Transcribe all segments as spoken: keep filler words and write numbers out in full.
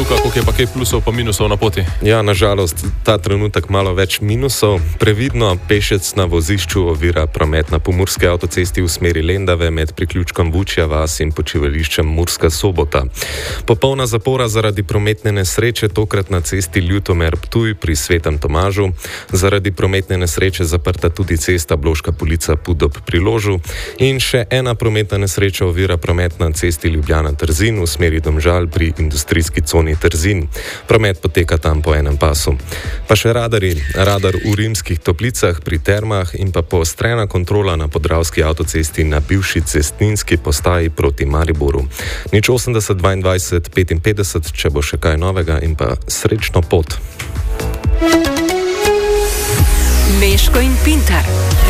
Luka, koliko je pa kaj plusov pa minusov na poti? Ja, nažalost, ta trenutek malo več minusov. Previdno, pešec na vozišču ovira promet na pomurski avtocesti v smeri Lendave med priključkom Vučja vas in počivališčem Murska Sobota. Popolna zapora zaradi prometne nesreče, tokrat na cesti Ljutomer-Ptuj pri Svetem Tomažu. Zaradi prometne nesreče zaprta tudi cesta Bloška Polica Pudop pri Ložu. In še ena prometna nesreča ovira promet na cesti Ljubljana-Trzin v smeri Domžal pri industrijski coni Trzin. Promet poteka tam po enem pasu. Pa še radari. Radar v Rimskih Toplicah pri Termah in pa poostrena kontrola na Podravski avtocesti na bivši cestninski postaji proti Mariboru. Nič osemdeset dvaindvajset petinpetdeset, če bo še kaj novega, in pa srečno pot. Meško in Pintar.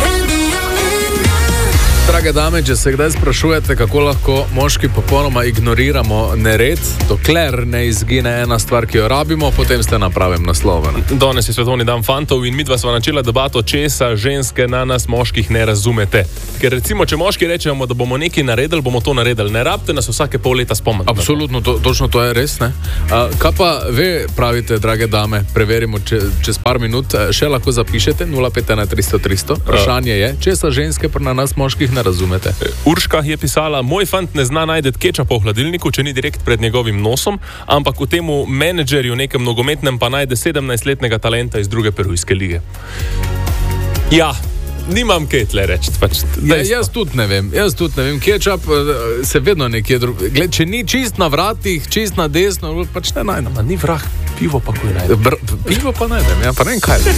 Drage dame, če se kdaj sprašujete, kako lahko moški popolnoma ignoriramo nered, dokler ne izgine ena stvar, ki jo rabimo, potem ste na pravem naslovu. Danes je svetovni dan fantov in midva sva načela debato, česa ženske na nas moških ne razumete. Ker recimo, če moški rečemo, da bomo nekaj naredili, bomo to naredili. Ne rabite nas vsake pol leta spomniti. Absolutno, to, točno to je res, ne? A, kaj pa ve, pravite, drage dame, preverimo če, čez par minut, še lahko zapišete nula pet ena tristo tristo. Vprašanje je, česa ženske na nas moških ne razumete. Urška je pisala, moj fant ne zna najdet kečapa v hladilniku, če ni direkt pred njegovim nosom, ampak v temu menedžerju nekem nogometnem pa najde sedemnajstletnega talenta iz druge perujske lige. Ja, nimam kaj tle reči. Pač, ja, jaz tudi ne vem, jaz tudi ne vem, kečap se vedno nekje drugo. Gled, če ni čist na vratih, čist na desno, pač ne najdem. Ma ni vrah, pivo pa kuj najdem. Br- pivo pa najdem, ja, pa ne vem kaj.